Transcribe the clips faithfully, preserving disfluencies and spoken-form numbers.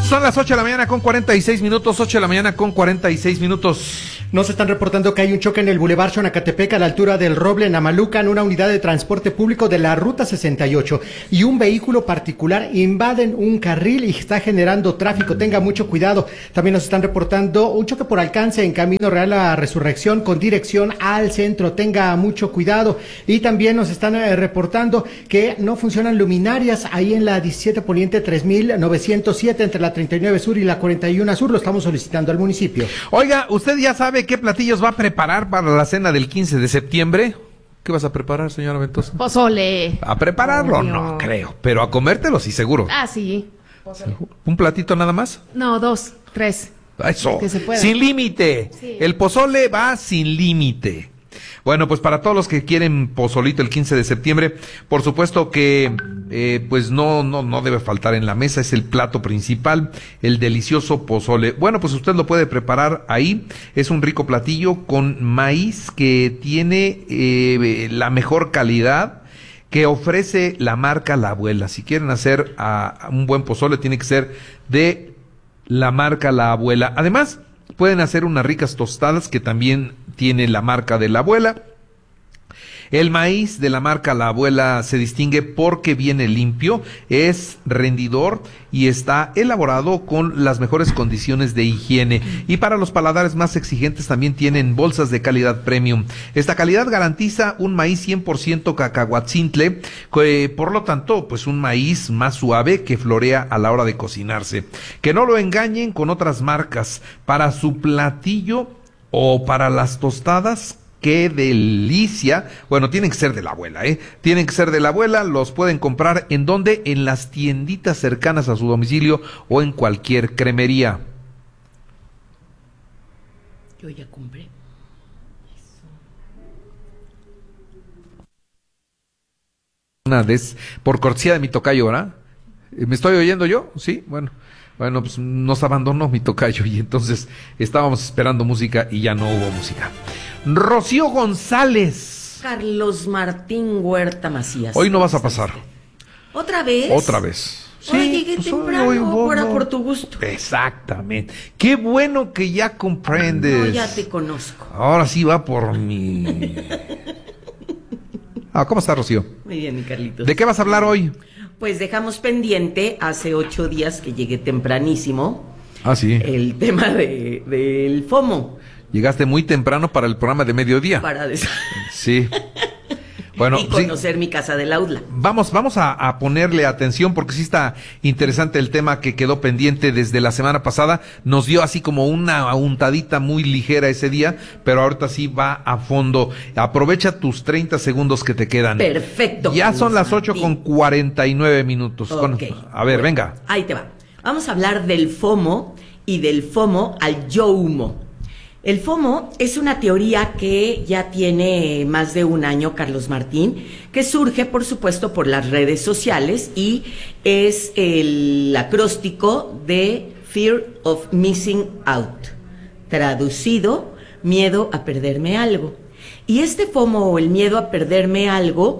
Son las ocho de la mañana con cuarenta y seis minutos, ocho de la mañana con cuarenta y seis minutos. Nos están reportando que hay un choque en el Boulevard Xonacatepec a la altura del Roble, en Amalucan. Una unidad de transporte público de la Ruta sesenta y ocho y un vehículo particular invaden un carril y está generando tráfico. Tenga mucho cuidado. También nos están reportando un choque por alcance en Camino Real a Resurrección con dirección al centro. Tenga mucho cuidado. Y también nos están eh, reportando que no funcionan luminarias ahí en la diecisiete Poniente tres mil novecientos siete entre la treinta y nueve Sur y la cuarenta y uno Sur. Lo estamos solicitando al municipio. Oiga, ¿usted ya sabe qué platillos va a preparar para la cena del quince de septiembre? ¿Qué vas a preparar, señora Ventosa? Pozole. ¿A prepararlo? Obvio. No creo, pero a comértelo sí, seguro. Ah, sí. ¿Un platito nada más? No, dos, tres. Eso, Que se pueda. sin límite. Sí. El pozole va sin límite. Bueno, pues para todos los que quieren pozolito el quince de septiembre, por supuesto que eh, pues no, no, no debe faltar en la mesa, es el plato principal, el delicioso pozole. Bueno, pues usted lo puede preparar ahí, es un rico platillo con maíz que tiene eh, la mejor calidad que ofrece la marca La Abuela. Si quieren hacer a, a un buen pozole, tiene que ser de la marca La Abuela. Además, pueden hacer unas ricas tostadas que también tiene la marca de La Abuela. El maíz de la marca La Abuela se distingue porque viene limpio, es rendidor y está elaborado con las mejores condiciones de higiene. Y para los paladares más exigentes también tienen bolsas de calidad premium. Esta calidad garantiza un maíz cien por ciento cacahuatzintle, que, por lo tanto, pues un maíz más suave que florea a la hora de cocinarse. Que no lo engañen con otras marcas. Para su platillo o para las tostadas, ¡qué delicia! Bueno, tienen que ser de La Abuela, ¿eh? Tienen que ser de La Abuela, los pueden comprar ¿en dónde? En las tienditas cercanas a su domicilio o en cualquier cremería. Yo ya compré. Una vez, por cortesía de mi tocayo, ¿verdad? ¿Me estoy oyendo yo? Sí, bueno. Bueno, pues nos abandonó mi tocayo y entonces estábamos esperando música y ya no hubo música. Rocío González. Carlos Martín Huerta Macías. Hoy no vas a pasar. ¿Otra vez? Otra vez. Sí, hoy llegué pues temprano, hoy, hoy, fuera no. por tu gusto. Exactamente. Qué bueno que ya comprendes. No, ya te conozco. Ahora sí va por mi... Ah, ¿cómo está, Rocío? Muy bien, mi Carlitos. ¿De qué vas a hablar hoy? Pues dejamos pendiente, hace ocho días que llegué tempranísimo, Ah, sí. el tema de, del FOMO. Llegaste muy temprano para el programa de mediodía. Para des... Sí. Bueno, y conocer sí. mi casa del aula. Vamos, vamos a, a ponerle atención porque sí está interesante el tema que quedó pendiente desde la semana pasada. Nos dio así como una untadita muy ligera ese día, pero ahorita sí va a fondo. Aprovecha tus treinta segundos que te quedan. Perfecto. Ya son las ocho con cuarenta y nueve minutos. Okay. Con, a ver, bueno, venga. Ahí te va. Vamos a hablar del FOMO y del FOMO al YOMO. El FOMO es una teoría que ya tiene más de un año, Carlos Martín, que surge, por supuesto, por las redes sociales y es el acróstico de Fear of Missing Out. Traducido, miedo a perderme algo. Y este FOMO o el miedo a perderme algo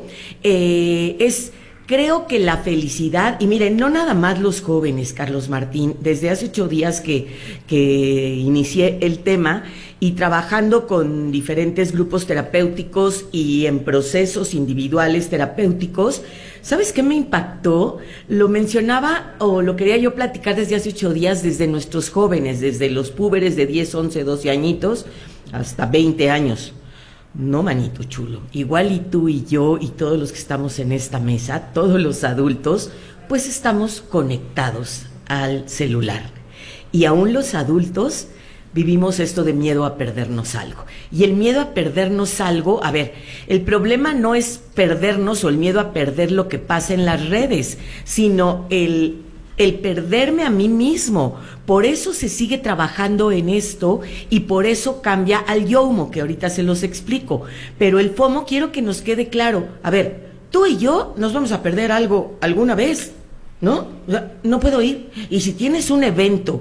eh, es... Creo que la felicidad, y miren, no nada más los jóvenes, Carlos Martín, desde hace ocho días que, que inicié el tema y trabajando con diferentes grupos terapéuticos y en procesos individuales terapéuticos, ¿sabes qué me impactó? Lo mencionaba o lo quería yo platicar desde hace ocho días, desde nuestros jóvenes, desde los púberes de diez, once, doce añitos hasta veinte años. No, manito chulo, igual y tú y yo y todos los que estamos en esta mesa, todos los adultos, pues estamos conectados al celular. Y aún los adultos vivimos esto de miedo a perdernos algo. Y el miedo a perdernos algo, a ver, el problema no es perdernos o el miedo a perder lo que pasa en las redes, sino el... el perderme a mí mismo. Por eso se sigue trabajando en esto y por eso cambia al YOMO, que ahorita se los explico. Pero el FOMO quiero que nos quede claro. A ver, tú y yo nos vamos a perder algo alguna vez, ¿no? O sea, no puedo ir. Y si tienes un evento...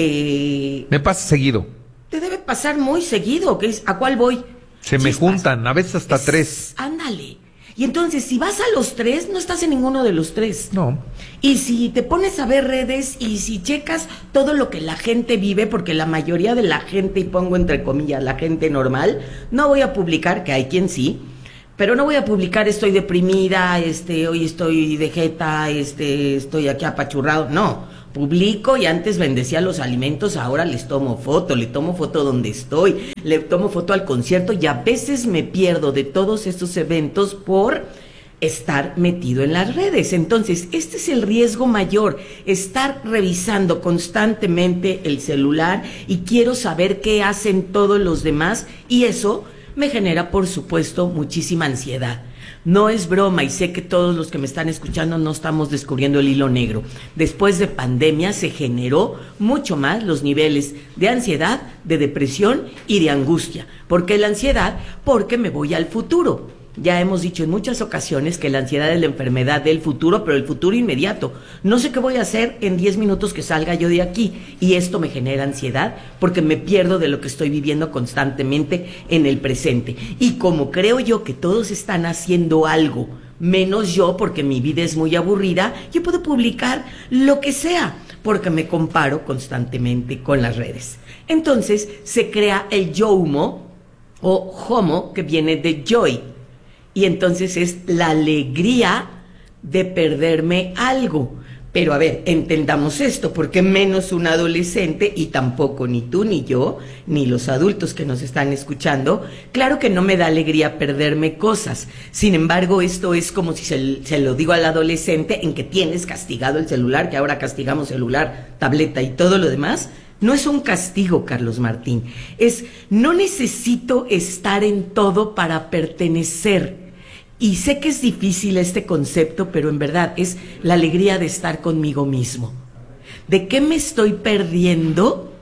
Eh, Me pasa seguido. Te debe pasar muy seguido. ¿Qué es? ¿A cuál voy? Se me Chispas. juntan, a veces hasta Es, tres. Ándale. Y entonces, si vas a los tres, no estás en ninguno de los tres. No. Y si te pones a ver redes y si checas todo lo que la gente vive, porque la mayoría de la gente, y pongo entre comillas, la gente normal, no voy a publicar, que hay quien sí, pero no voy a publicar estoy deprimida, este, hoy estoy de jeta, este, estoy aquí apachurrado, no. Publico y antes bendecía los alimentos, ahora les tomo foto, le tomo foto donde estoy, le tomo foto al concierto y a veces me pierdo de todos estos eventos por estar metido en las redes. Entonces, este es el riesgo mayor, estar revisando constantemente el celular y quiero saber qué hacen todos los demás y eso me genera, por supuesto, muchísima ansiedad. No es broma y sé que todos los que me están escuchando no estamos descubriendo el hilo negro. Después de pandemia se generó mucho más los niveles de ansiedad, de depresión y de angustia. ¿Por qué la ansiedad? Porque me voy al futuro. Ya hemos dicho en muchas ocasiones que la ansiedad es la enfermedad del futuro, pero el futuro inmediato. No sé qué voy a hacer en diez minutos que salga yo de aquí. Y esto me genera ansiedad porque me pierdo de lo que estoy viviendo constantemente en el presente. Y como creo yo que todos están haciendo algo, menos yo porque mi vida es muy aburrida, yo puedo publicar lo que sea porque me comparo constantemente con las redes. Entonces se crea el YOMO o homo, que viene de joy. Y entonces es la alegría de perderme algo. Pero a ver, entendamos esto, porque menos un adolescente, y tampoco ni tú ni yo, ni los adultos que nos están escuchando, claro que no me da alegría perderme cosas. Sin embargo, esto es como si se, se lo digo al adolescente en que tienes castigado el celular, que ahora castigamos celular, tableta y todo lo demás. No es un castigo, Carlos Martín, es no necesito estar en todo para pertenecer. Y sé que es difícil este concepto, pero en verdad es la alegría de estar conmigo mismo. ¿De qué me estoy perdiendo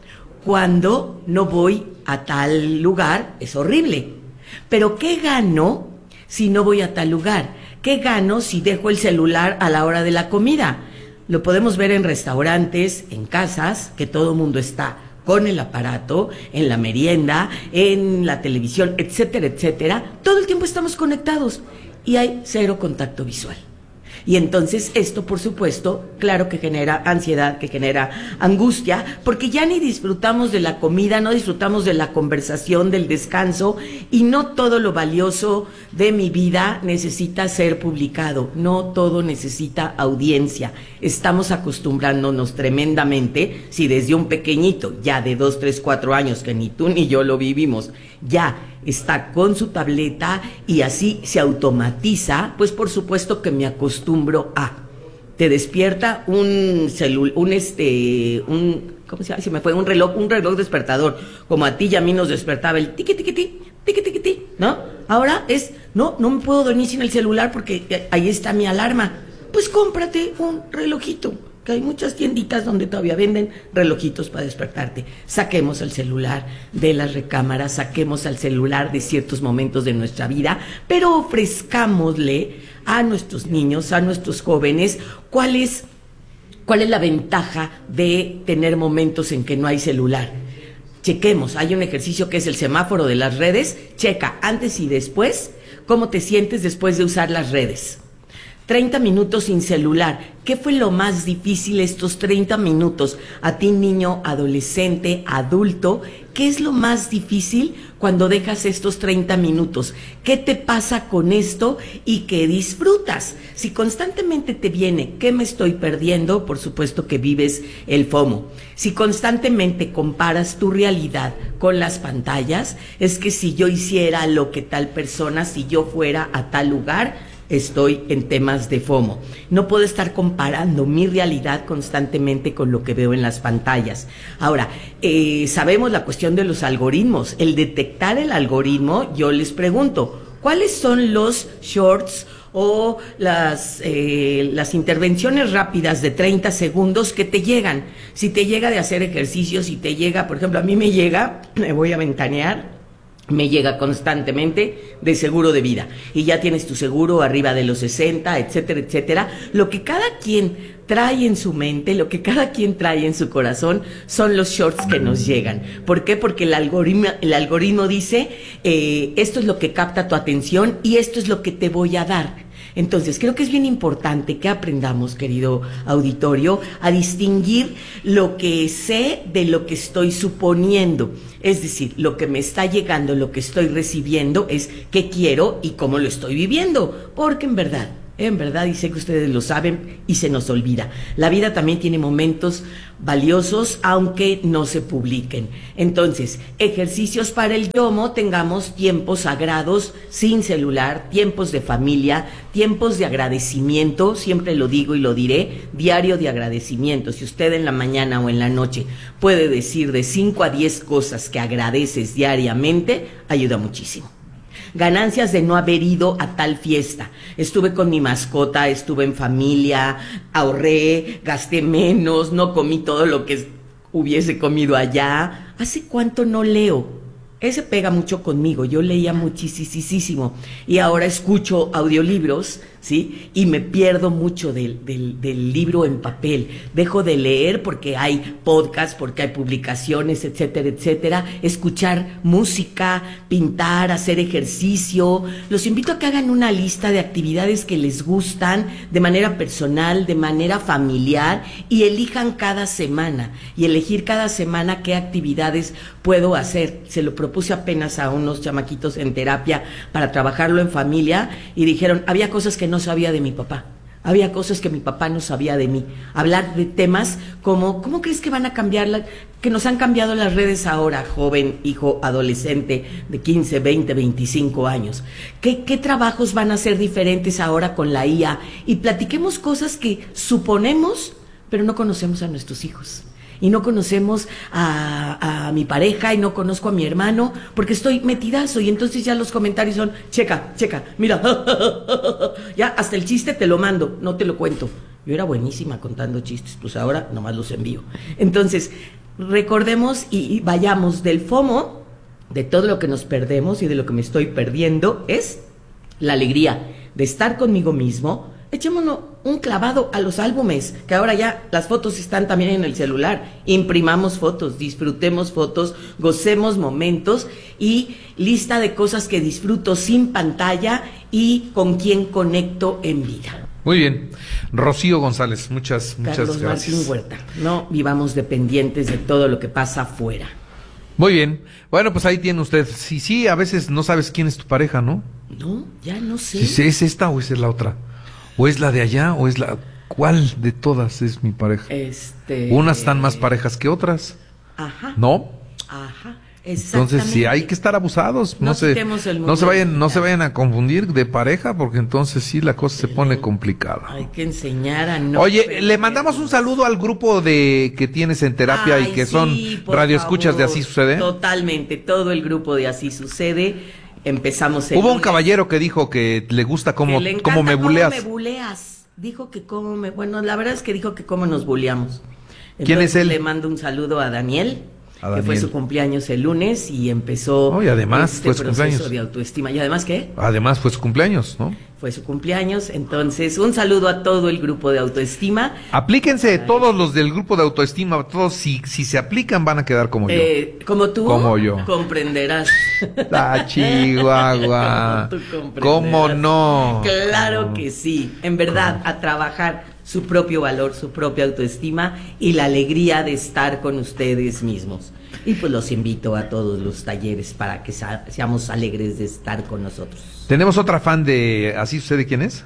cuando no voy a tal lugar? Es horrible. Pero ¿qué gano si no voy a tal lugar? ¿Qué gano si dejo el celular a la hora de la comida? Lo podemos ver en restaurantes, en casas, que todo el mundo está con el aparato, en la merienda, en la televisión, etcétera, etcétera. Todo el tiempo estamos conectados y hay cero contacto visual. Y entonces esto, por supuesto, claro que genera ansiedad, que genera angustia, porque ya ni disfrutamos de la comida, no disfrutamos de la conversación, del descanso, y no todo lo valioso de mi vida necesita ser publicado, no todo necesita audiencia. Estamos acostumbrándonos tremendamente, si desde un pequeñito, ya de dos, tres, cuatro años, que ni tú ni yo lo vivimos, ya está con su tableta y así se automatiza, pues por supuesto que me acostumbro a. Te despierta un celular, un este, un, ¿cómo se llama? Se me fue un reloj, un reloj despertador, como a ti y a mí nos despertaba el tiqui tiqui tiqui, tiqui tiqui tiqui, ¿no? Ahora es, no, no me puedo dormir sin el celular porque ahí está mi alarma. Pues cómprate un relojito, que hay muchas tienditas donde todavía venden relojitos para despertarte. Saquemos el celular de las recámaras, saquemos al celular de ciertos momentos de nuestra vida, pero ofrezcámosle a nuestros niños, a nuestros jóvenes, cuál es, cuál es la ventaja de tener momentos en que no hay celular. Chequemos, hay un ejercicio que es el semáforo de las redes, checa antes y después cómo te sientes después de usar las redes. treinta minutos sin celular. ¿Qué fue lo más difícil estos treinta minutos? A ti, niño, adolescente, adulto, ¿qué es lo más difícil cuando dejas estos treinta minutos? ¿Qué te pasa con esto y qué disfrutas? Si constantemente te viene, ¿qué me estoy perdiendo? Por supuesto que vives el FOMO. Si constantemente comparas tu realidad con las pantallas, es que si yo hiciera lo que tal persona, si yo fuera a tal lugar, estoy en temas de FOMO. No puedo estar comparando mi realidad constantemente con lo que veo en las pantallas. Ahora, eh, sabemos la cuestión de los algoritmos. El detectar el algoritmo, yo les pregunto, ¿cuáles son los shorts o las, eh, las intervenciones rápidas de treinta segundos que te llegan? Si te llega de hacer ejercicios, si te llega, por ejemplo, a mí me llega, me voy a ventanear, me llega constantemente de seguro de vida. Y ya tienes tu seguro arriba de los sesenta, etcétera, etcétera. Lo que cada quien trae en su mente, lo que cada quien trae en su corazón, son los shorts que nos llegan. ¿Por qué? Porque el algoritmo, el algoritmo dice, eh, esto es lo que capta tu atención y esto es lo que te voy a dar. Entonces, creo que es bien importante que aprendamos, querido auditorio, a distinguir lo que sé de lo que estoy suponiendo. Es decir, lo que me está llegando, lo que estoy recibiendo es qué quiero y cómo lo estoy viviendo. Porque en verdad, en verdad, y sé que ustedes lo saben y se nos olvida, la vida también tiene momentos valiosos, aunque no se publiquen. Entonces, ejercicios para el yomo, tengamos tiempos sagrados sin celular, tiempos de familia, tiempos de agradecimiento, siempre lo digo y lo diré, diario de agradecimiento. Si usted en la mañana o en la noche puede decir de cinco a diez cosas que agradeces diariamente, ayuda muchísimo. Ganancias de no haber ido a tal fiesta. Estuve con mi mascota, estuve en familia, ahorré, gasté menos, no comí todo lo que hubiese comido allá. ¿Hace cuánto no leo? Ese pega mucho conmigo, yo leía muchísimo y ahora escucho audiolibros, ¿sí? Y me pierdo mucho del, del, del libro en papel. Dejo de leer porque hay podcasts, porque hay publicaciones, etcétera, etcétera. Escuchar música, pintar, hacer ejercicio. Los invito a que hagan una lista de actividades que les gustan de manera personal, de manera familiar y elijan cada semana. Y elegir cada semana qué actividades puedo hacer. Se lo propuse apenas a unos chamaquitos en terapia para trabajarlo en familia y dijeron, había cosas que no sabía de mi papá, había cosas que mi papá no sabía de mí. Hablar de temas como, ¿cómo crees que van a cambiar, la, que nos han cambiado las redes ahora, joven, hijo, adolescente de quince, veinte, veinticinco años? ¿Qué, qué trabajos van a ser diferentes ahora con la I A? Y platiquemos cosas que suponemos, pero no conocemos a nuestros hijos. Y no conocemos a, a mi pareja y no conozco a mi hermano porque estoy metidazo y entonces ya los comentarios son, checa, checa, mira, ya hasta el chiste te lo mando, no te lo cuento. Yo era buenísima contando chistes, pues ahora nomás los envío. Entonces, recordemos y, y vayamos del FOMO, de todo lo que nos perdemos y de lo que me estoy perdiendo, es la alegría de estar conmigo mismo. Echémonos un clavado a los álbumes, que ahora ya las fotos están también en el celular. Imprimamos fotos, disfrutemos fotos, gocemos momentos y lista de cosas que disfruto sin pantalla y con quien conecto en vida. Muy bien. Rocío González, muchas, muchas Carlos gracias. Martín Huerta, no vivamos dependientes de todo lo que pasa afuera. Muy bien. Bueno, pues ahí tiene usted. Sí, sí, a veces no sabes quién es tu pareja, ¿no? No, ya no sé. Si es esta o es la otra. ¿O es la de allá o es la... ¿Cuál de todas es mi pareja? Este... Unas están más parejas que otras. Ajá. ¿No? Ajá. Exactamente. Entonces, sí, hay que estar abusados. No, No se, quitemos el no se vayan, mundo. no se vayan a confundir de pareja, porque entonces sí la cosa se pone complicada. Hay que enseñar a no... Oye, perder. le mandamos un saludo al grupo de que tienes en terapia Ay, y que sí, son por radioescuchas de favor. Así Sucede. Totalmente, todo el grupo de Así Sucede. Empezamos el Hubo un lunes. caballero que dijo que le gusta cómo, Que le encanta cómo me buleas. cómo me buleas. Dijo que cómo me... Bueno, la verdad es que dijo que cómo nos buleamos. ¿Quién es él? Le mando un saludo a Daniel, A que Daniel. fue su cumpleaños el lunes y empezó Oh, y además este fue su proceso cumpleaños. de autoestima. ¿Y además qué? Además fue su cumpleaños, ¿no? Fue su cumpleaños, entonces un saludo a todo el grupo de autoestima. Aplíquense todos los del grupo de autoestima, todos si, si se aplican van a quedar como yo. Eh, como tú Como yo. comprenderás. Ah, Chihuahua. Como tú comprenderás. ¿Cómo no? Claro que sí. En verdad, a trabajar su propio valor, su propia autoestima y la alegría de estar con ustedes mismos. Y pues los invito a todos los talleres para que sa- seamos alegres de estar con nosotros. Tenemos otra fan de Así Sucede, ¿quién es?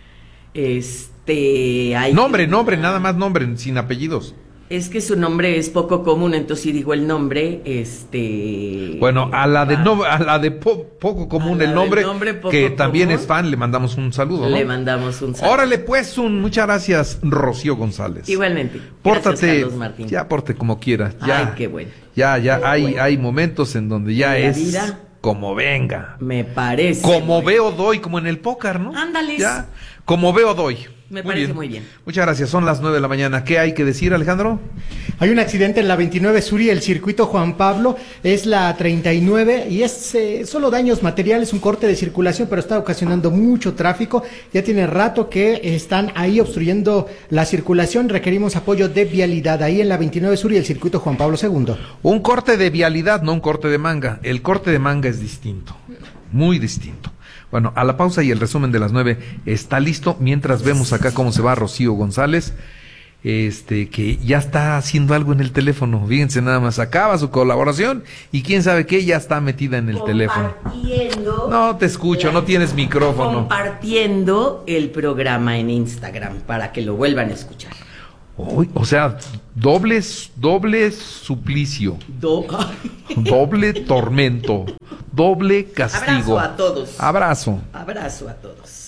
Este, hay Nombre, que- nombre, nada más nombre, sin apellidos. Es que su nombre es poco común, entonces si digo el nombre, este... Bueno, a la de va- no, a la de po- poco común A la el del nombre, nombre poco que también común. es fan, le mandamos un saludo, ¿no? Le mandamos un saludo. Órale, pues, un muchas gracias, Rocío González. Igualmente. Pórtate, Gracias, Carlos Martín. ya porte como quieras, ya. Ay, qué bueno. Ya, ya, Qué hay, bueno. hay momentos en donde ya En la es vida. como venga. Me parece. Como muy- veo, doy, como en el póker, ¿no? Ándales. Ya, como veo, doy. Me parece muy bien. Muchas gracias, son las nueve de la mañana. ¿Qué hay que decir, Alejandro? Hay un accidente en la veintinueve Sur y el circuito Juan Pablo, es la treinta y nueve y es eh, solo daños materiales, un corte de circulación, pero está ocasionando mucho tráfico. Ya tiene rato que están ahí obstruyendo la circulación. Requerimos apoyo de vialidad ahí en la veintinueve Sur y el circuito Juan Pablo segundo. Un corte de vialidad, no un corte de manga. El corte de manga es distinto, muy distinto. Bueno, a la pausa y el resumen de las nueve está listo, mientras vemos acá cómo se va Rocío González, este, que ya está haciendo algo en el teléfono. Fíjense nada más, acaba su colaboración y quién sabe qué, ya está metida en el teléfono. Compartiendo. No te escucho, no tienes micrófono. Compartiendo el programa en Instagram para que lo vuelvan a escuchar. Uy, o sea, doble, doble suplicio, Do- doble tormento, doble castigo. Abrazo a todos. Abrazo. Abrazo a todos.